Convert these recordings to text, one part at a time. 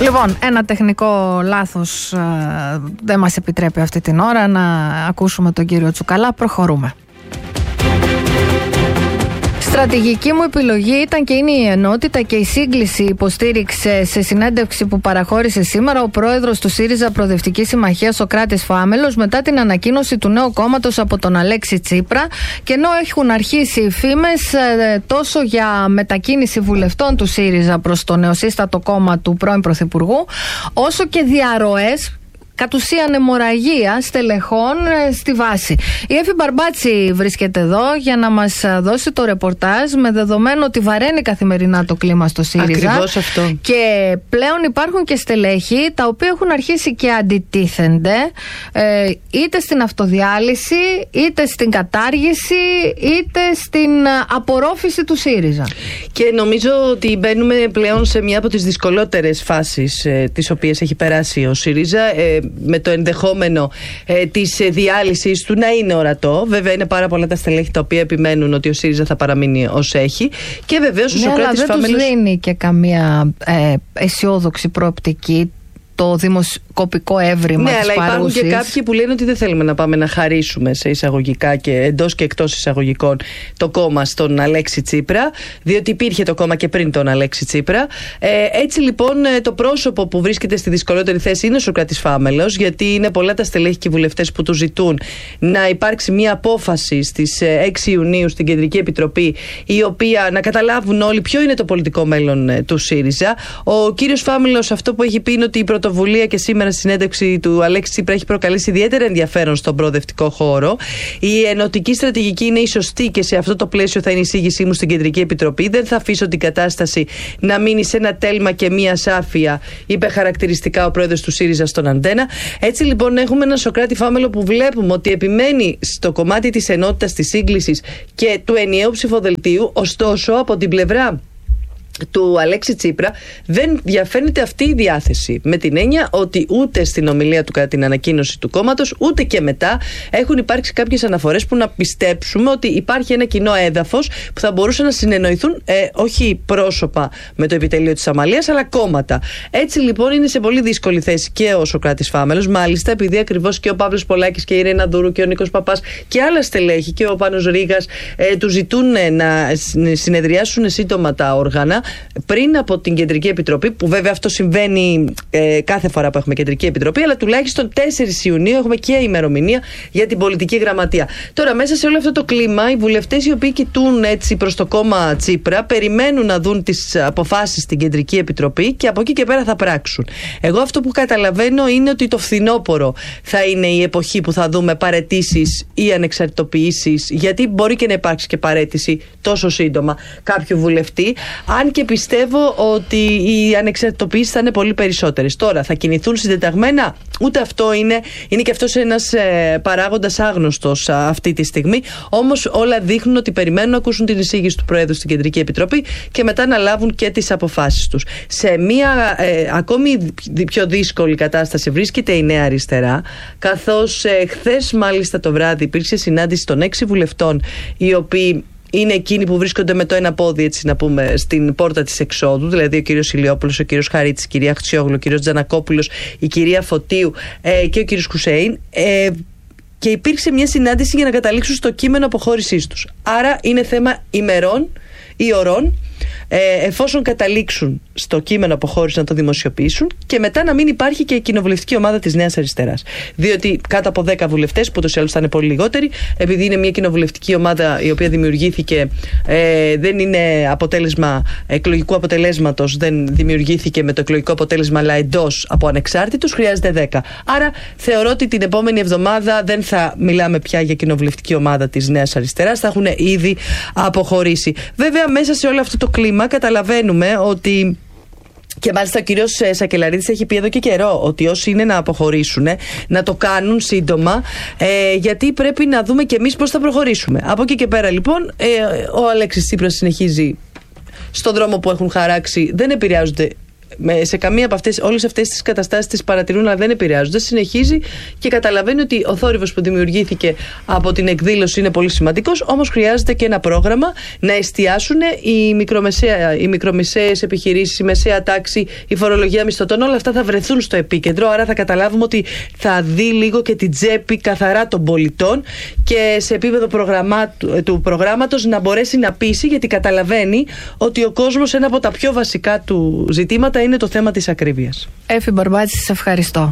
Λοιπόν, ένα τεχνικό λάθος δεν μας επιτρέπει αυτή την ώρα να ακούσουμε τον κύριο Τσουκαλά. Προχωρούμε. Στρατηγική μου επιλογή ήταν και είναι η ενότητα και η σύγκληση, υποστήριξε σε συνέντευξη που παραχώρησε σήμερα ο πρόεδρος του ΣΥΡΙΖΑ Προοδευτικής Συμμαχίας, Σωκράτης Φάμελος, μετά την ανακοίνωση του νέου κόμματος από τον Αλέξη Τσίπρα. Και ενώ έχουν αρχίσει οι φήμες τόσο για μετακίνηση βουλευτών του ΣΥΡΙΖΑ προς το νεοσύστατο κόμμα του πρώην Πρωθυπουργού, όσο και διαρροές, κατ' ουσίαν αιμορραγία στελεχών στη βάση. Η Έφη Μπαρμπάτση βρίσκεται εδώ για να μας δώσει το ρεπορτάζ, με δεδομένο ότι βαραίνει καθημερινά το κλίμα στο ΣΥΡΙΖΑ. Ακριβώς αυτό. Και πλέον υπάρχουν και στελέχη τα οποία έχουν αρχίσει και αντιτίθενται είτε στην αυτοδιάλυση, είτε στην κατάργηση, είτε στην απορρόφηση του ΣΥΡΙΖΑ. Και νομίζω ότι μπαίνουμε πλέον σε μια από τις δυσκολότερες φάσεις τις οποίες έχει περάσει ο ΣΥΡΙΖΑ, με το ενδεχόμενο της διάλυσης του να είναι ορατό. Βέβαια είναι πάρα πολλά τα στελέχη τα οποία επιμένουν ότι ο ΣΥΡΙΖΑ θα παραμείνει ως έχει. Και βεβαίως ο Σωκράτης Φάμελος δεν τους δίνει και καμία αισιόδοξη προοπτική το δημοσκοπικό έβριμα της αλλά παρούσης. Υπάρχουν και κάποιοι που λένε ότι δεν θέλουμε να πάμε να χαρίσουμε σε εισαγωγικά και εντός και εκτός εισαγωγικών το κόμμα στον Αλέξη Τσίπρα, διότι υπήρχε το κόμμα και πριν τον Αλέξη Τσίπρα. Έτσι λοιπόν το πρόσωπο που βρίσκεται στη δυσκολότερη θέση είναι ο Σωκράτης Φάμελος, γιατί είναι πολλά τα στελέχη και οι βουλευτές που του ζητούν να υπάρξει μια απόφαση στις 6 Ιουνίου στην Κεντρική Επιτροπή, η οποία να καταλάβουν όλοι ποιο είναι το πολιτικό μέλλον του ΣΥΡΙΖΑ. Ο κύριος Φάμελος αυτό που έχει πει είναι ότι η πρωτοβουλία και σήμερα στη συνέντευξη του Αλέξη Τσίπρα έχει προκαλέσει ιδιαίτερα ενδιαφέρον στον προοδευτικό χώρο. Η ενωτική στρατηγική είναι η σωστή και σε αυτό το πλαίσιο θα είναι η εισήγησή μου στην Κεντρική Επιτροπή. Δεν θα αφήσω την κατάσταση να μείνει σε ένα τέλμα και μία σάφια, είπε χαρακτηριστικά ο πρόεδρος του ΣΥΡΙΖΑ στον Αντένα. Έτσι λοιπόν έχουμε έναν Σωκράτη Φάμελο που βλέπουμε ότι επιμένει στο κομμάτι της ενότητας, της σύγκλησης και του ενιαίου ψηφοδελτίου, ωστόσο από την πλευρά του Αλέξη Τσίπρα δεν διαφαίνεται αυτή η διάθεση, με την έννοια ότι ούτε στην ομιλία του κατά την ανακοίνωση του κόμματος ούτε και μετά έχουν υπάρξει κάποιες αναφορές που να πιστέψουμε ότι υπάρχει ένα κοινό έδαφος που θα μπορούσαν να συνεννοηθούν όχι πρόσωπα με το επιτελείο της Αμαλίας αλλά κόμματα. Έτσι λοιπόν είναι σε πολύ δύσκολη θέση και ο Σωκράτης Φάμελος, μάλιστα επειδή ακριβώς και ο Παύλος Πολάκης και η Ιρένα Δούρου και ο Νίκος Παπάς και άλλα στελέχη και ο Πάνος Ρήγας του ζητούν να συνεδριάσουν σύντομα τα όργανα πριν από την Κεντρική Επιτροπή, που βέβαια αυτό συμβαίνει κάθε φορά που έχουμε Κεντρική Επιτροπή, αλλά τουλάχιστον 4 Ιουνίου έχουμε και ημερομηνία για την πολιτική γραμματεία. Τώρα, μέσα σε όλο αυτό το κλίμα, οι βουλευτές οι οποίοι κοιτούν έτσι προς το κόμμα Τσίπρα περιμένουν να δουν τις αποφάσεις στην Κεντρική Επιτροπή και από εκεί και πέρα θα πράξουν. Εγώ αυτό που καταλαβαίνω είναι ότι το φθινόπωρο θα είναι η εποχή που θα δούμε παραιτήσεις ή ανεξαρτητοποιήσεις, γιατί μπορεί και να υπάρξει και παραίτηση τόσο σύντομα κάποιου βουλευτή, αν και πιστεύω ότι οι ανεξαρτητοποιήσεις θα είναι πολύ περισσότερες. Τώρα, θα κινηθούν συντεταγμένα, ούτε αυτό είναι και αυτός ένας παράγοντας άγνωστος αυτή τη στιγμή. Όμως όλα δείχνουν ότι περιμένουν να ακούσουν την εισήγηση του Προέδρου στην Κεντρική Επιτροπή και μετά να λάβουν και τις αποφάσεις τους. Σε μια ακόμη πιο δύσκολη κατάσταση βρίσκεται η Νέα Αριστερά, καθώς χθες μάλιστα το βράδυ υπήρξε συνάντηση των 6 βουλευτών, οι οποίοι είναι εκείνοι που βρίσκονται με το ένα πόδι, έτσι να πούμε, στην πόρτα της εξόδου, δηλαδή ο κύριος Ηλιόπουλος, ο κύριος Χαρίτης, η κυρία Χτσιόγλου, ο κύριος Τζανακόπουλος, η κυρία Φωτίου και ο κύριος Χουσέιν. Και υπήρξε μια συνάντηση για να καταλήξουν στο κείμενο αποχώρησής τους. Άρα είναι θέμα ημερών ή ωρών, εφόσον καταλήξουν στο κείμενο αποχώρηση να το δημοσιοποιήσουν και μετά να μην υπάρχει και η κοινοβουλευτική ομάδα της Νέας Αριστεράς. Διότι κάτω από 10 βουλευτές, που ούτως ή άλλως θα είναι πολύ λιγότεροι, επειδή είναι μια κοινοβουλευτική ομάδα η οποία δημιουργήθηκε, δεν είναι αποτέλεσμα εκλογικού αποτελέσματος, δεν δημιουργήθηκε με το εκλογικό αποτέλεσμα, αλλά εντός από ανεξάρτητους, χρειάζεται 10. Άρα θεωρώ ότι την επόμενη εβδομάδα δεν θα μιλάμε πια για κοινοβουλευτική ομάδα της Νέας Αριστεράς, θα έχουν ήδη αποχωρήσει. Βέβαια, μέσα σε όλο αυτό το κλίμα καταλαβαίνουμε ότι. Και μάλιστα ο κύριος Σακελαρίδης έχει πει εδώ και καιρό ότι όσοι είναι να αποχωρήσουν να το κάνουν σύντομα, γιατί πρέπει να δούμε και εμείς πώς θα προχωρήσουμε. Από εκεί και πέρα λοιπόν ο Αλέξης Τσίπρας συνεχίζει στον δρόμο που έχουν χαράξει, δεν επηρεάζονται σε καμία από όλες αυτές τις καταστάσεις τις παρατηρούν, αλλά δεν επηρεάζονται. Συνεχίζει και καταλαβαίνει ότι ο θόρυβος που δημιουργήθηκε από την εκδήλωση είναι πολύ σημαντικός, όμως χρειάζεται και ένα πρόγραμμα να εστιάσουν οι μικρομεσαίες επιχειρήσεις, η μεσαία τάξη, η φορολογία μισθωτών, όλα αυτά θα βρεθούν στο επίκεντρο. Άρα θα καταλάβουμε ότι θα δει λίγο και την τσέπη καθαρά των πολιτών και σε επίπεδο του προγράμματος να μπορέσει να πείσει, γιατί καταλαβαίνει ότι ο κόσμος, ένα από τα πιο βασικά του ζητήματα είναι το θέμα της ακρίβειας. Έφη Μπαρμπάτση, σε ευχαριστώ.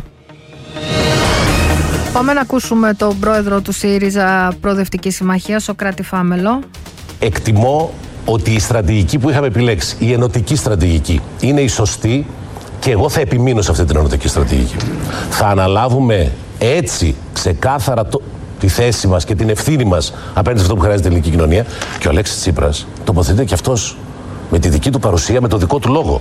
Πάμε να ακούσουμε τον πρόεδρο του ΣΥΡΙΖΑ Προοδευτική Συμμαχία, Σωκράτη Φάμελο. Εκτιμώ ότι η στρατηγική που είχαμε επιλέξει, η ενωτική στρατηγική, είναι η σωστή και εγώ θα επιμείνω σε αυτή την ενωτική στρατηγική. Θα αναλάβουμε έτσι ξεκάθαρα τη θέση μας και την ευθύνη μας απέναντι σε αυτό που χρειάζεται η ελληνική κοινωνία. Και ο Αλέξης Τσίπρας τοποθετείται και αυτός με τη δική του παρουσία, με το δικό του λόγο.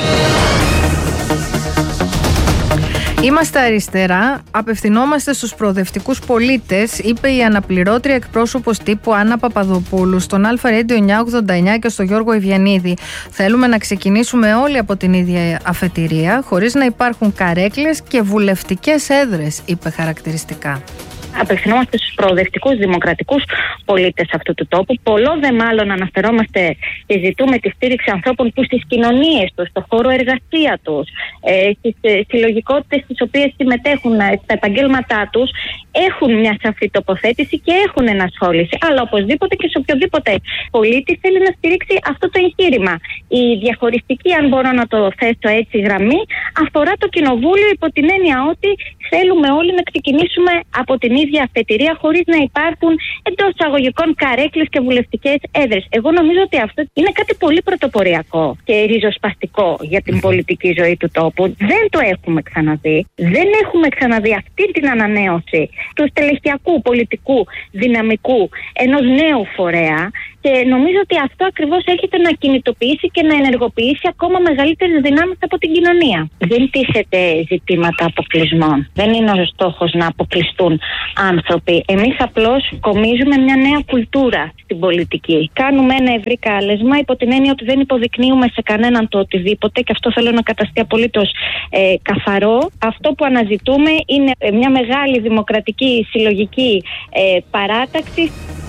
Είμαστε αριστερά, απευθυνόμαστε στους προοδευτικούς πολίτες, είπε η αναπληρώτρια εκπρόσωπος τύπου Άννα Παπαδοπούλου στον Αλφα Radio 989 και στο Γιώργο Ευγενίδη. Θέλουμε να ξεκινήσουμε όλοι από την ίδια αφετηρία, χωρίς να υπάρχουν καρέκλες και βουλευτικές έδρες, είπε χαρακτηριστικά. Απευθυνόμαστε στους προοδευτικούς δημοκρατικούς πολίτες αυτού του τόπου. Πολλό δε μάλλον αναφερόμαστε και ζητούμε τη στήριξη ανθρώπων που στις κοινωνίες τους, στο χώρο εργασία τους, στις συλλογικότητες στις οποίες συμμετέχουν, στα επαγγέλματά τους, έχουν μια σαφή τοποθέτηση και έχουν ενασχόληση. Αλλά οπωσδήποτε και σε οποιοδήποτε πολίτη θέλει να στηρίξει αυτό το εγχείρημα. Η διαχωριστική, αν μπορώ να το θέσω έτσι, γραμμή αφορά το κοινοβούλιο, υπό την έννοια ότι θέλουμε όλοι να ξεκινήσουμε από την ίδια αφετηρία, χωρίς να υπάρχουν εντός εισαγωγικών καρέκλες και βουλευτικές έδρες. Εγώ νομίζω ότι αυτό είναι κάτι πολύ πρωτοποριακό και ριζοσπαστικό για την πολιτική ζωή του τόπου. Δεν το έχουμε ξαναδεί. Δεν έχουμε ξαναδεί αυτή την ανανέωση του στελεχειακού πολιτικού δυναμικού ενός νέου φορέα. Και νομίζω ότι αυτό ακριβώς έρχεται να κινητοποιήσει και να ενεργοποιήσει ακόμα μεγαλύτερες δυνάμεις από την κοινωνία. Δεν τίθεται ζητήματα αποκλεισμών. Δεν είναι ο στόχος να αποκλειστούν άνθρωποι. Εμείς απλώς κομίζουμε μια νέα κουλτούρα στην πολιτική. Κάνουμε ένα ευρύ κάλεσμα υπό την έννοια ότι δεν υποδεικνύουμε σε κανέναν το οτιδήποτε, και αυτό θέλω να καταστεί απολύτως καθαρό. Αυτό που αναζητούμε είναι μια μεγάλη δημοκρατική συλλογική παράταξη.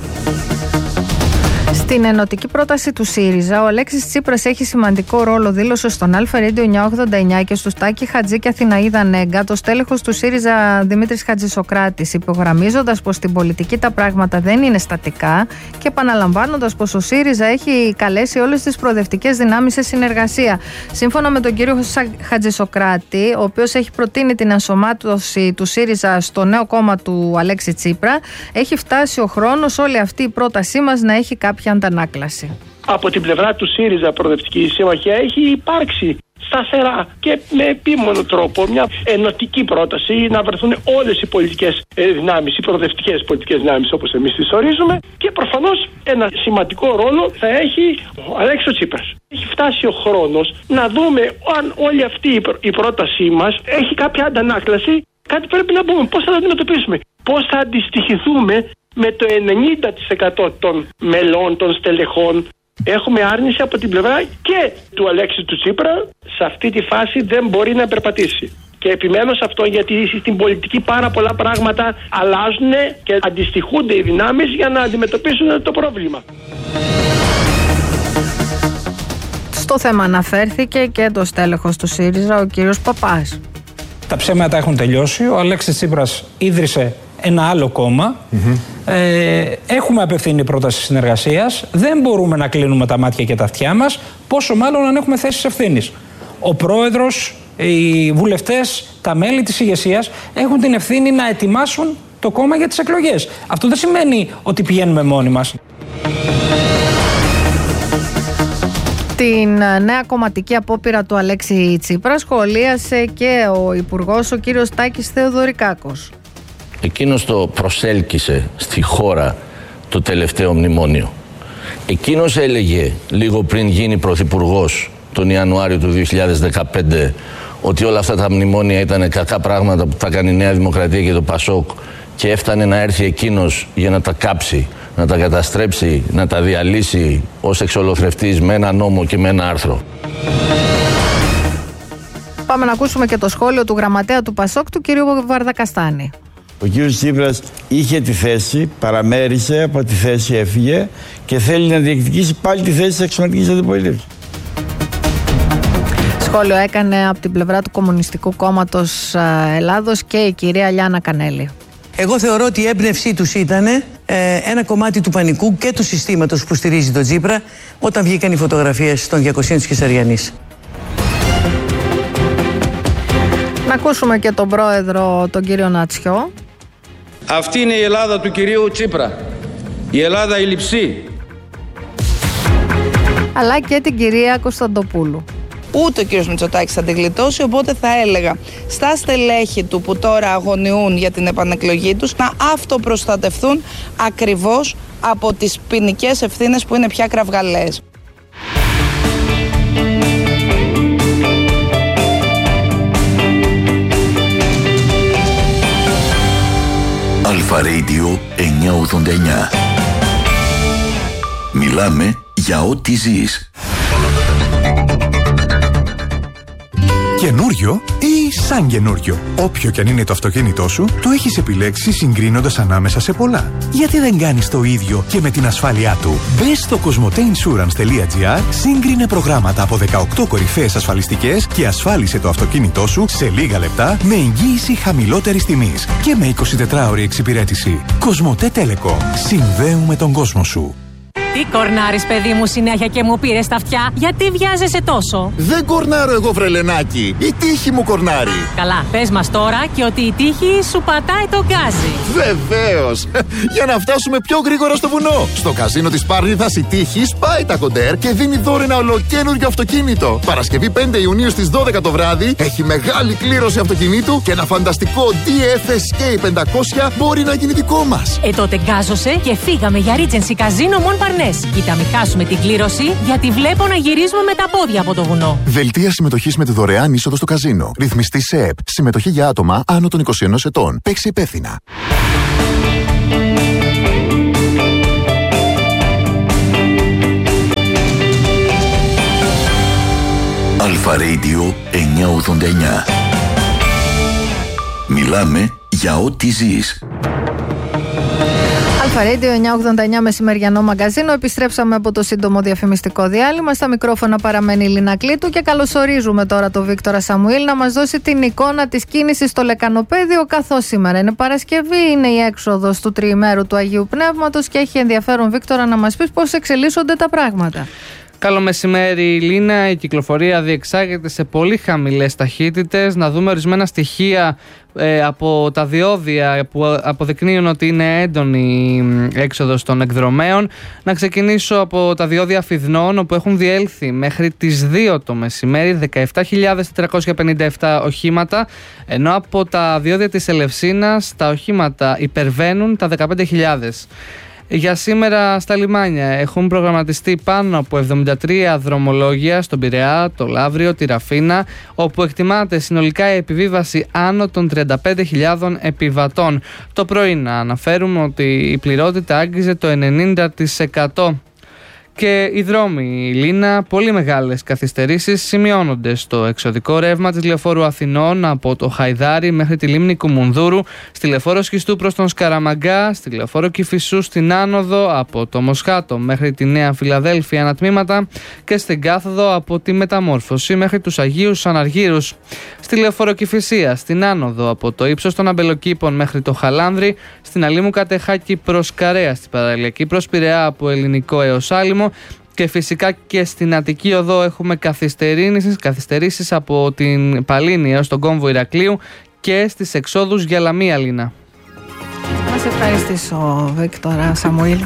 Στην ενωτική πρόταση του ΣΥΡΙΖΑ, ο Αλέξης Τσίπρας έχει σημαντικό ρόλο, δήλωσε στον Αλφα Radio 989 και στους Τάκη Χατζή και Αθηναίδα Νέγκα το στέλεχος του ΣΥΡΙΖΑ Δημήτρης Χατζησοκράτης, υπογραμμίζοντας πως στην πολιτική τα πράγματα δεν είναι στατικά και επαναλαμβάνοντας πως ο ΣΥΡΙΖΑ έχει καλέσει όλες τις προοδευτικές δυνάμεις σε συνεργασία. Σύμφωνα με τον κύριο Χατζησοκράτη, ο οποίος έχει προτείνει την ενσωμάτωση του ΣΥΡΙΖΑ στο νέο κόμμα του Αλέξη Τσίπρα, έχει φτάσει ο χρόνος όλη αυτή η πρότασή μας να έχει κάποια αντανάκλαση. Από την πλευρά του ΣΥΡΙΖΑ Προοδευτική Συμμαχία έχει υπάρξει σταθερά και με επίμονο τρόπο μια ενωτική πρόταση να βρεθούν όλες οι πολιτικές δυνάμεις, οι προοδευτικές πολιτικές δυνάμεις όπως εμείς τις ορίζουμε, και προφανώς ένα σημαντικό ρόλο θα έχει ο Αλέξης Τσίπρας. Έχει φτάσει ο χρόνος να δούμε αν όλη αυτή η πρότασή μας έχει κάποια αντανάκλαση. Κάτι πρέπει να πούμε, πώς θα το αντιμετωπίσουμε, πώς θα αντιστοιχηθούμε με το 90% των μελών, των στελεχών. Έχουμε άρνηση από την πλευρά και του Αλέξη του Τσίπρα. Σε αυτή τη φάση δεν μπορεί να περπατήσει. Και επιμένω σε αυτό, γιατί στην πολιτική πάρα πολλά πράγματα αλλάζουν και αντιστοιχούνται οι δυνάμεις για να αντιμετωπίσουν το πρόβλημα. Στο θέμα αναφέρθηκε και το στέλεχος του ΣΥΡΙΖΑ, ο κύριος Παπάς. Τα ψέματα έχουν τελειώσει. Ο Αλέξης Τσίπρας ίδρυσε ένα άλλο κόμμα. Έχουμε απευθύνει πρόταση συνεργασίας. Δεν μπορούμε να κλείνουμε τα μάτια και τα αυτιά μας, πόσο μάλλον αν έχουμε θέσεις ευθύνης. Ο πρόεδρος, οι βουλευτές, τα μέλη της ηγεσίας έχουν την ευθύνη να ετοιμάσουν το κόμμα για τις εκλογές. Αυτό δεν σημαίνει ότι πηγαίνουμε μόνοι μας. Την νέα κομματική απόπειρα του Αλέξη Τσίπρα σχολίασε και ο Υπουργός, ο κύριος Τάκης Θεοδωρικάκος. Εκείνος το προσέλκυσε στη χώρα το τελευταίο μνημόνιο. Εκείνος έλεγε λίγο πριν γίνει πρωθυπουργός τον Ιανουάριο του 2015 ότι όλα αυτά τα μνημόνια ήταν κακά πράγματα που θα κάνει η Νέα Δημοκρατία και το Πασόκ, και έφτανε να έρθει εκείνος για να τα κάψει, να τα καταστρέψει, να τα διαλύσει ως εξολοθρευτής με ένα νόμο και με ένα άρθρο. Πάμε να ακούσουμε και το σχόλιο του γραμματέα του ΠΑΣΟΚ, του κυρίου Βαρδακαστάνη. Ο κύριος Τσίπρας είχε τη θέση, παραμέρισε, από τη θέση έφυγε και θέλει να διεκδικήσει πάλι τη θέση της αξιωματικής αντιπολίτευσης. Σχόλιο έκανε από την πλευρά του Κομμουνιστικού Κόμματος Ελλάδος και η κυρία Λιάννα Κανέλη. Εγώ θεωρώ ότι η έμπνευσή τους ήταν ένα κομμάτι του πανικού και του συστήματος που στηρίζει τον Τσίπρα όταν βγήκαν οι φωτογραφίες των 200 της Κεσαριανής. Να ακούσουμε και τον πρόεδρο, τον κύριο Νατσιό. Αυτή είναι η Ελλάδα του κυρίου Τσίπρα. Η Ελλάδα η λειψή. Αλλά και την κυρία Κωνσταντοπούλου. Ούτε ο κύριος Μητσοτάκης θα την γλιτώσει, οπότε θα έλεγα στα στελέχη του που τώρα αγωνιούν για την επανεκλογή τους να αυτοπροστατευτούν ακριβώς από τις ποινικές ευθύνες που είναι πια κραυγαλαίες. Αλφα Radio 989. Μιλάμε για ό,τι ζεις. Καινούριο ή σαν καινούριο. Όποιο κι αν είναι το αυτοκίνητό σου, το έχεις επιλέξει συγκρίνοντας ανάμεσα σε πολλά. Γιατί δεν κάνεις το ίδιο και με την ασφάλειά του? Μπες στο cosmoteinsurance.gr, σύγκρινε προγράμματα από 18 κορυφαίες ασφαλιστικές και ασφάλισε το αυτοκίνητό σου σε λίγα λεπτά με εγγύηση χαμηλότερης τιμής και με 24ωρη εξυπηρέτηση. Κοσμοτέ Telecom. Συνδέουμε τον κόσμο σου. Τι κορνάρεις, παιδί μου, συνέχεια και μου πήρες τα αυτιά? Γιατί βιάζεσαι τόσο? Δεν κορνάρω εγώ, βρελενάκι. Η τύχη μου κορνάρει. Καλά, πες μας τώρα και ότι η τύχη σου πατάει τον γκάζι. Βεβαίως. Για να φτάσουμε πιο γρήγορα στο βουνό. Στο καζίνο της Πάρνηθας η τύχη σπάει τα κοντέρ και δίνει δώρο ένα ολοκαίνουργιο αυτοκίνητο. Παρασκευή 5 Ιουνίου στις 12 το βράδυ έχει μεγάλη κλήρωση αυτοκινήτου και ένα φανταστικό DFSK 500 μπορεί να γίνει δικό μας. Τότε γκάζωσε και φύγαμε για Regency Casino Mon Parnes. Κοίτα, μην χάσουμε την κλήρωση, γιατί βλέπω να γυρίζουμε με τα πόδια από το βουνό. Δελτία συμμετοχής με τη δωρεάν είσοδο στο καζίνο. Ρυθμιστή σε ΕΠ. Συμμετοχή για άτομα άνω των 21 ετών. Παίξει υπεύθυνα. Αλφα Radio 989. Μιλάμε για ό,τι ζεις. Αλφα Radio 989 μεσημεριανό μαγκαζίνο. Επιστρέψαμε από το σύντομο διαφημιστικό διάλειμμα. Στα μικρόφωνα παραμένει η Λίνα Κλήτου και καλωσορίζουμε τώρα τον Βίκτορα Σαμουήλ να μας δώσει την εικόνα της κίνησης στο Λεκανοπέδιο, καθώς σήμερα είναι Παρασκευή, είναι η έξοδος του τριημέρου του Αγίου Πνεύματος και έχει ενδιαφέρον, Βίκτορα, να μας πεις πώς εξελίσσονται τα πράγματα. Καλό μεσημέρι, Λίνα. Η κυκλοφορία διεξάγεται σε πολύ χαμηλές ταχύτητες. Να δούμε ορισμένα στοιχεία από τα διόδια που αποδεικνύουν ότι είναι έντονη η έξοδος των εκδρομέων. Να ξεκινήσω από τα διόδια Φιδνών, όπου έχουν διέλθει μέχρι τις 2 το μεσημέρι 17.457 οχήματα, ενώ από τα διόδια της Ελευσίνας τα οχήματα υπερβαίνουν τα 15.000. Για σήμερα στα λιμάνια έχουν προγραμματιστεί πάνω από 73 δρομολόγια στον Πειραιά, το Λαύριο, τη Ραφίνα, όπου εκτιμάται συνολικά η επιβίβαση άνω των 35.000 επιβατών. Το πρωί να αναφέρουμε ότι η πληρότητα άγγιζε το 90%. Και οι δρόμοι, Λίνα, πολύ μεγάλες καθυστερήσεις σημειώνονται στο εξωδικό ρεύμα της Λεωφόρου Αθηνών από το Χαϊδάρι μέχρι τη λίμνη Κουμουνδούρου, στη Λεωφόρο Σχιστού προς τον Σκαραμαγκά, στη Λεωφόρο Κηφισού στην άνοδο από το Μοσχάτο μέχρι τη Νέα Φιλαδέλφια ανατμήματα και στην κάθοδο από τη Μεταμόρφωση μέχρι τους Αγίους Αναργύρους. Στη Λεωφόρο Κηφισία, στην άνοδο από το ύψος των Αμπελοκήπων μέχρι το Χαλάνδρι, στην Αλήμου Κατεχάκη προς Καρέα, στην παραλιακή προς Πειραιά από Ελληνικό έως Άλυμο. Και φυσικά και στην Αττική Οδό έχουμε καθυστερήσεις από την Παλίνη έως τον κόμβο Ηρακλείου και στις εξόδους για Λαμία, Λίνα. Να σε ευχαριστήσω, Βίκτορα Σαμουήλ.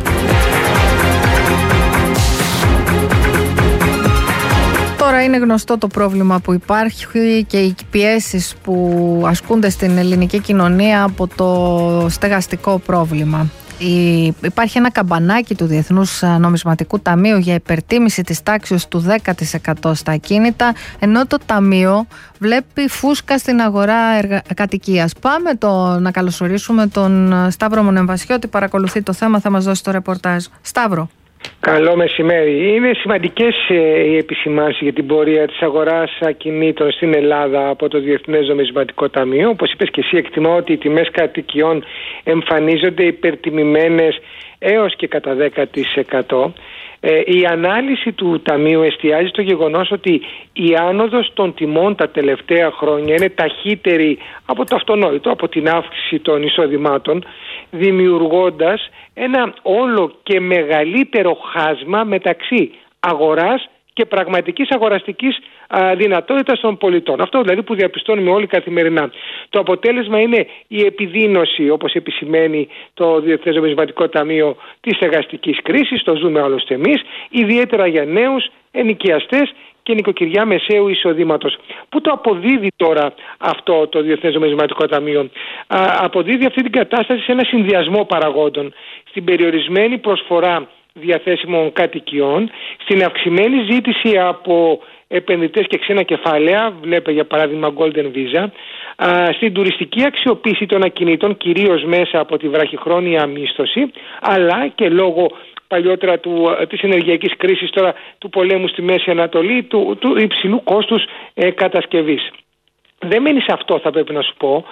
Τώρα είναι γνωστό το πρόβλημα που υπάρχει και οι πιέσεις που ασκούνται στην ελληνική κοινωνία από το στεγαστικό πρόβλημα. Υπάρχει ένα καμπανάκι του Διεθνούς Νομισματικού Ταμείου για υπερτίμηση της τάξης του 10% στα ακίνητα, ενώ το Ταμείο βλέπει φούσκα στην αγορά κατοικίας. Πάμε να καλωσορίσουμε τον Σταύρο Μονεμβασιώτη, παρακολουθεί το θέμα, θα μας δώσει το ρεπορτάζ. Σταύρο. Καλό μεσημέρι. Είναι σημαντικές οι επισημάνσεις για την πορεία της αγοράς ακινήτων στην Ελλάδα από το Διεθνές Νομισματικό Ταμείο. Όπως είπες και εσύ, εκτιμώ ότι οι τιμές κατοικιών εμφανίζονται υπερτιμημένες έως και κατά 10%. Η ανάλυση του Ταμείου εστιάζει στο γεγονός ότι η άνοδος των τιμών τα τελευταία χρόνια είναι ταχύτερη από το αυτονόητο, από την αύξηση των εισοδημάτων, δημιουργώντας ένα όλο και μεγαλύτερο χάσμα μεταξύ αγοράς και πραγματικής αγοραστικής δυνατότητας των πολιτών. Αυτό δηλαδή που διαπιστώνουμε όλοι καθημερινά. Το αποτέλεσμα είναι η επιδείνωση, όπως επισημαίνει το Διεθνές Νομισματικό Ταμείο, της στεγαστικής κρίσης, το ζούμε άλλωστε εμείς, ιδιαίτερα για νέους ενοικιαστές και νοικοκυριά μεσαίου εισοδήματος. Πού το αποδίδει τώρα αυτό το Διεθνές Νομισματικό Ταμείο? Αποδίδει αυτή την κατάσταση σε ένα συνδυασμό παραγόντων. Στην περιορισμένη προσφορά διαθέσιμων κατοικιών, στην αυξημένη ζήτηση από επενδυτές και ξένα κεφάλαια, βλέπε για παράδειγμα Golden Visa, στην τουριστική αξιοποίηση των ακινήτων, κυρίως μέσα από τη βραχυχρόνια μίσθωση, αλλά και λόγω παλιότερα της ενεργειακής κρίσης, τώρα του πολέμου στη Μέση Ανατολή, του υψηλού κόστους κατασκευής. Δεν μένει σε αυτό, θα πρέπει να σου πω.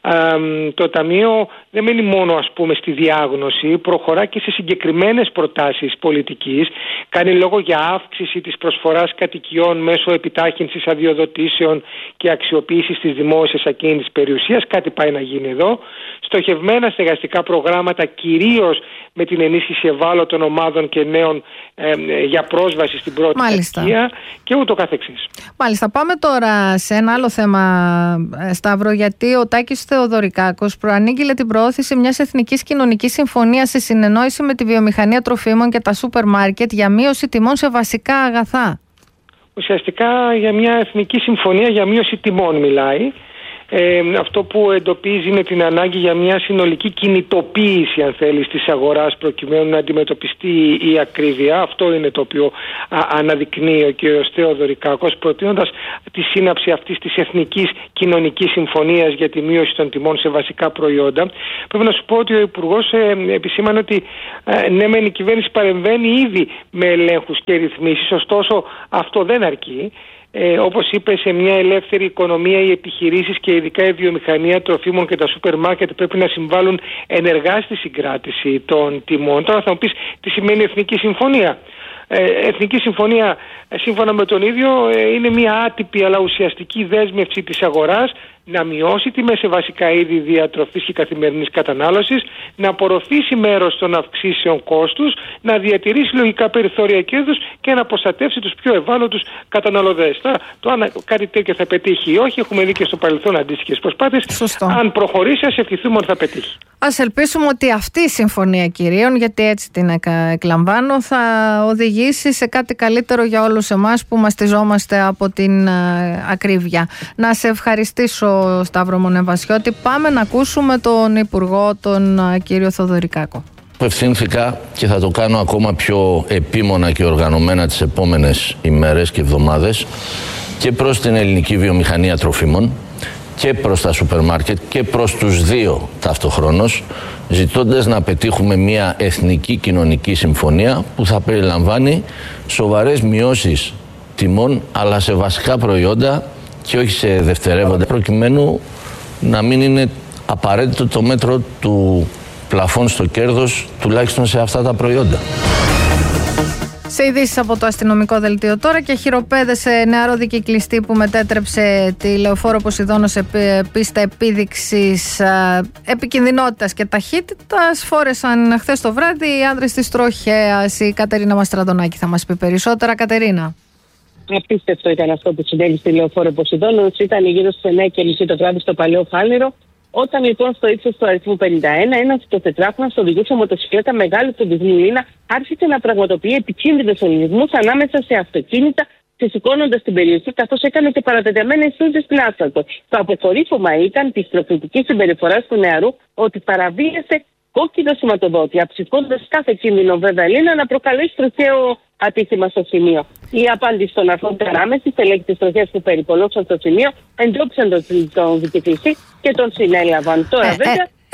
Το Ταμείο δεν μένει μόνο, ας πούμε, στη διάγνωση, προχωρά και σε συγκεκριμένες προτάσεις πολιτικής. Κάνει λόγο για αύξηση της προσφοράς κατοικιών μέσω επιτάχυνσης αδειοδοτήσεων και αξιοποίησης της δημόσιας ακίνητης περιουσίας. Κάτι πάει να γίνει εδώ. Στοχευμένα στεγαστικά προγράμματα, κυρίως με την ενίσχυση ευάλωτων ομάδων και νέων για πρόσβαση στην πρώτη κατοικία και ούτω καθεξής. Μάλιστα. Πάμε τώρα σε ένα άλλο θέμα, Σταύρο, γιατί ο Τάκης Θεοδωρικάκος προανήγγειλε την προώθηση μιας εθνικής κοινωνικής συμφωνίας σε συνεννόηση με τη βιομηχανία τροφίμων και τα σούπερ μάρκετ για μείωση τιμών σε βασικά αγαθά. Ουσιαστικά για μια εθνική συμφωνία για μείωση τιμών μιλάει. Αυτό που εντοπίζει είναι την ανάγκη για μια συνολική κινητοποίηση, αν θέλεις, της αγοράς προκειμένου να αντιμετωπιστεί η ακρίβεια. Αυτό είναι το οποίο αναδεικνύει ο κ. Θεοδωρικάκος, προτείνοντας τη σύναψη αυτής της εθνικής κοινωνικής συμφωνίας για τη μείωση των τιμών σε βασικά προϊόντα. Πρέπει να σου πω ότι ο Υπουργός επισήμανε ότι ναι, μεν η κυβέρνηση παρεμβαίνει ήδη με ελέγχους και ρυθμίσεις, ωστόσο αυτό δεν αρκεί. Όπως είπε, σε μια ελεύθερη οικονομία οι επιχειρήσεις και ειδικά η βιομηχανία τροφίμων και τα σούπερ μάρκετ πρέπει να συμβάλλουν ενεργά στη συγκράτηση των τιμών. Τώρα θα μου πεις τι σημαίνει Εθνική Συμφωνία. Εθνική Συμφωνία, σύμφωνα με τον ίδιο, είναι μια άτυπη αλλά ουσιαστική δέσμευση της αγοράς να μειώσει τιμές σε βασικά είδη διατροφής και καθημερινής κατανάλωσης, να απορροφήσει μέρος των αυξήσεων κόστους, να διατηρήσει λογικά περιθώρια κέρδους και να προστατεύσει τους πιο ευάλωτους καταναλωτές. Το αν κάτι τέτοιο θα πετύχει ή όχι, έχουμε δει και στο παρελθόν αντίστοιχες προσπάθειες. Αν προχωρήσει, ας ευχηθούμε ότι θα πετύχει. Ας ελπίσουμε ότι αυτή η συμφωνία κυρίων, γιατί έτσι την εκλαμβάνω, θα οδηγήσει σε κάτι καλύτερο για όλους εμάς που μαστιζόμαστε από την ακρίβεια. Να σε ευχαριστήσω, Σταύρο Μονεβασιώτη. Πάμε να ακούσουμε τον Υπουργό, τον κύριο Θεοδωρικάκο. Απευθύνθηκα και θα το κάνω ακόμα πιο επίμονα και οργανωμένα τις επόμενες ημέρες και εβδομάδες και προς την ελληνική βιομηχανία τροφίμων και προς τα σούπερ μάρκετ και προς τους δύο ταυτοχρόνως, ζητώντας να πετύχουμε μια εθνική κοινωνική συμφωνία που θα περιλαμβάνει σοβαρές μειώσεις τιμών, αλλά σε βασικά προϊόντα και όχι σε δευτερεύοντα, προκειμένου να μην είναι απαραίτητο το μέτρο του πλαφών στο κέρδος, τουλάχιστον σε αυτά τα προϊόντα. Σε ειδήσεις από το αστυνομικό δελτίο τώρα, και χειροπέδεσε νεαρό δικυκλιστή που μετέτρεψε τη λεωφόρο Ποσειδώνο σε πίστα επίδειξης επικινδυνότητας και ταχύτητας. Φόρεσαν χθες το βράδυ οι άνδρες της τροχέας. Η Κατερίνα Μαστραδονάκη θα μας πει περισσότερα. Κατερίνα. Απίστευτο ήταν αυτό που συνέβη στη λεωφόρο Ποσειδώνο. Ήταν γύρω στις 9:30 το βράδυ στο Παλαιό Φάληρο. Όταν λοιπόν στο ύψος του αριθμού 51, ένας 24χρονος οδηγούσε μοτοσυκλέτα μεγάλου κουμπισμού λίνα, άρχισε να πραγματοποιεί επικίνδυνους ολισμούς ανάμεσα σε αυτοκίνητα, ξεσηκώνοντας την περιοχή, καθώς έκανε και παρατεταμένες σούζες στην άσφαλτο. Το αποκορύφωμα ήταν της τροφιμικής συμπεριφοράς του νεαρού ότι παραβίασε κόκκινο σηματοδότη, αψηφώντας κάθε κίνδυνο βέβαια λίνα να προκαλέσει τροχαίο ατύχημα στο σημείο. Η απάντηση των αρχών Καράμεση, στελέχη της τροχέας που περιπολόξαν στο σημείο, εντόπισαν τον δικαικλιστή και τον συνέλαβαν. Τώρα βέβαια.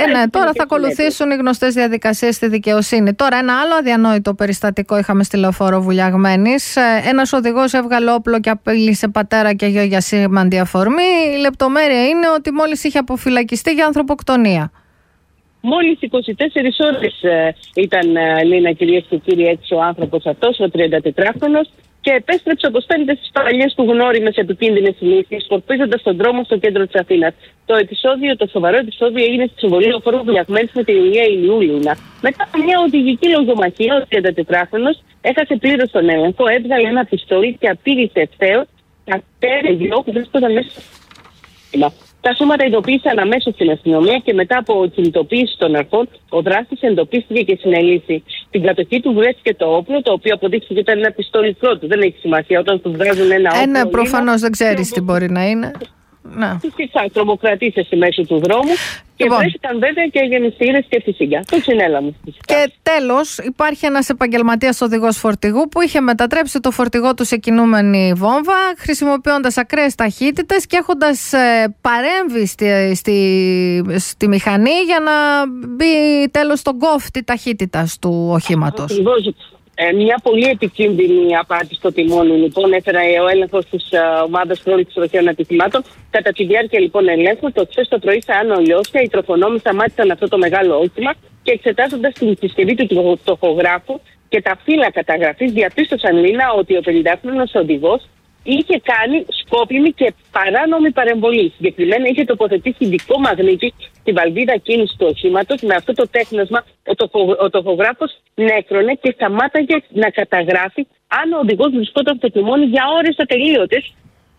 Ναι, τώρα θα ακολουθήσουν οι γνωστές διαδικασίες στη δικαιοσύνη. Τώρα, ένα άλλο αδιανόητο περιστατικό είχαμε στη λεωφόρο Βουλιαγμένης. Ένας οδηγός έβγαλε όπλο και απείλησε πατέρα και γιο για σήμαντη αφορμή. Η λεπτομέρεια είναι ότι μόλις είχε αποφυλακιστεί για ανθρωποκτονία. Μόλις 24 ώρες ήταν, Λίνα, κυρίες και κύριοι, έξω ο άνθρωπος αυτός, ο 34χρονος, και επέστρεψε όπως φαίνεται στις παραλίες του γνώριμες επικίνδυνες λύσεις, σκορπίζοντας τον δρόμο στο κέντρο της Αθήνας. Το σοβαρό επεισόδιο έγινε στη συμβολή λεωφόρου Βουλιαγμένης με την Ηλία Ηλιούλινα. Μετά από μια οδηγική λογομαχία, ο 34χρονος έχασε πλήρως τον έλεγχο, έβγαλε ένα πιστόλι και απείλησε ευθέως πατέρα και γιο που βρίσκονταν μέσα. Τα σώματα ειδοποίησαν αμέσως την αστυνομία και μετά από κινητοποίηση των αρχών, ο δράστης εντοπίστηκε και συνελήφθη. Στην κατοχή του βρέθηκε το όπλο, το οποίο αποδείχθηκε ότι ήταν ένα πιστόλι πρώτο. Δεν έχει σημασία όταν του βγάζουν ένα όπλο. Ναι, προφανώς δεν ξέρεις τι μπορεί να είναι. Τρομοκρατήσεις στη μέση του δρόμου και βρέθηκαν βέβαια και γεννηστήρες και φυσικά. Το συνέλαμε. Και τέλος, υπάρχει ένας επαγγελματίας οδηγός φορτηγού που είχε μετατρέψει το φορτηγό του σε κινούμενη βόμβα, χρησιμοποιώντας ακραίες ταχύτητες και έχοντας παρέμβει στη μηχανή για να μπει τέλος στον κόφτη ταχύτητας του οχήματος. Μια πολύ επικίνδυνη απάτη στο τιμόνι, λοιπόν, έφερε ο έλεγχος της ομάδας πρόληψης τροχαίων ατυχημάτων. Κατά τη διάρκεια λοιπόν ελέγχου, το χθες το πρωί στα Άνω Λιώσια, οι τροχονόμοι σταμάτησαν αυτό το μεγάλο όχημα και εξετάζοντας την συσκευή του τοχογράφου και τα φύλλα καταγραφής, διαπίστωσαν, Λίνα, ότι ο 50χρονος οδηγός είχε κάνει σκόπιμη και παράνομη παρεμβολή. Συγκεκριμένα είχε τοποθετήσει ειδικό μαγνήτη στη βαλβίδα κίνηση του οχήματος. Με αυτό το τέχνασμα ο τοχογράφος νέκρωνε και σταμάταγε να καταγράφει αν ο οδηγός βρισκόταν στο τιμόνι για ώρες ατελείωτες.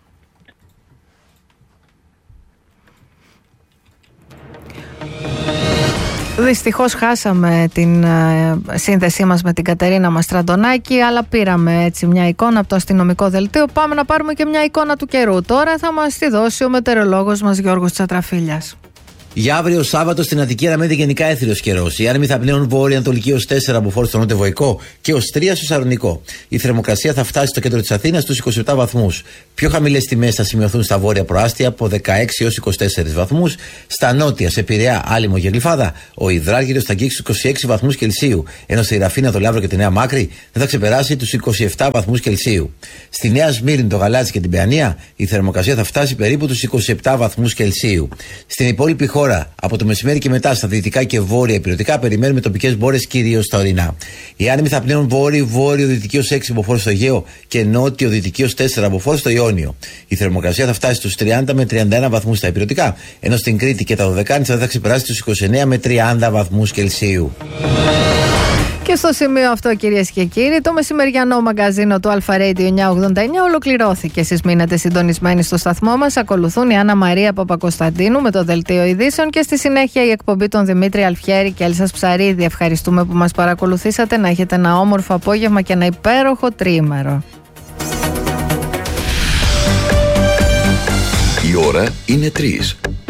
Δυστυχώς χάσαμε την σύνδεσή μας με την Κατερίνα Μαστραντονάκη, αλλά πήραμε έτσι μια εικόνα από το αστυνομικό δελτίο. Πάμε να πάρουμε και μια εικόνα του καιρού. Τώρα θα μας τη δώσει ο μετεωρολόγος μας Γιώργος Τσατραφίλιας. Για αύριο Σάββατο στην Αττική αναμένεται γενικά έθριος καιρός. Οι άνεμοι θα πνέουν βόρεια-ανατολική ως 4 από φόρ στο νότιο-βοϊκό και ως 3 στο Σαρονικό. Η θερμοκρασία θα φτάσει στο κέντρο της Αθήνας στους 27 βαθμούς. Πιο χαμηλές τιμές θα σημειωθούν στα βόρεια προάστια από 16 έως 24 βαθμούς. Στα νότια, σε Πειραιά, Άλυμο και Γλυφάδα, ο υδράργυρος θα αγγίξει τους 26 βαθμούς Κελσίου. Ενώ στη Ραφίνα, το Λαύρο και τη Νέα Μάκρη δεν θα ξεπεράσει τους 27 βαθμούς Κελσίου. Στη Νέα Σμύρνη, το Γαλάτσι και την Παιανία, η θερμοκρασία θα φτάσει περίπου τους 27 βαθμούς Κελσίου. Στην υπόλοιπη χώρα, από το μεσημέρι και μετά, στα δυτικά και βόρεια ηπειρωτικά, περιμένουμε τοπικές μπόρες κυρίως στα ορεινά. Οι άνεμοι θα πνέουν βόρειο-δυτική ως 6 από φόρ στο Αιγαίο και νότιο-δυτική ως 4 από φόρ στο Ιόνιο. Η θερμοκρασία θα φτάσει στους 30 με 31 βαθμούς στα ηπειρωτικά, ενώ στην Κρήτη και τα Δωδεκάνησα θα ξεπεράσει τους 29 με 30 βαθμούς Κελσίου. Και στο σημείο αυτό, κυρίες και κύριοι, το μεσημεριανό μαγκαζίνο του Αλφα Radio 989 ολοκληρώθηκε. Εσείς μείνετε συντονισμένοι στο σταθμό μας. Ακολουθούν η Άννα Μαρία Παπακοσταντίνου με το δελτίο ειδήσεων και στη συνέχεια η εκπομπή των Δημήτρη Αλφιέρη και Έλσας Ψαρίδη. Ευχαριστούμε που μας παρακολουθήσατε. Να έχετε ένα όμορφο απόγευμα και ένα υπέροχο τριήμερο. Η ώρα είναι 3.